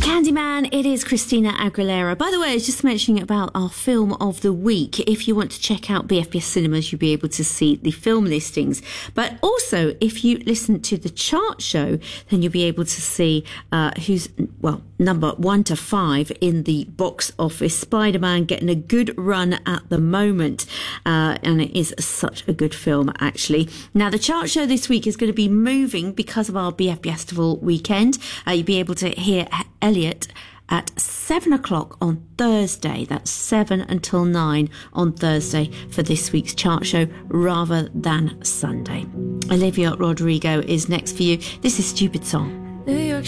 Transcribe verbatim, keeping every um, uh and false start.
Candyman, it is Christina Aguilera. By the way, I was just mentioning about our film of the week. If you want to check out B F B S Cinemas, you'll be able to see the film listings. But also, if you listen to the chart show, then you'll be able to see uh, who's, well, number one to five in the box office. Spider-Man getting a good run at the moment. Uh, and it is such a good film, actually. Now, the chart show this week is going to be moving because of our B F B S Festival weekend. Uh, you'll be able to hear Elliot at seven o'clock on Thursday. That's seven until nine on Thursday for this week's chart show rather than Sunday. Olivia Rodrigo is next for you. This is Stupid Song. New York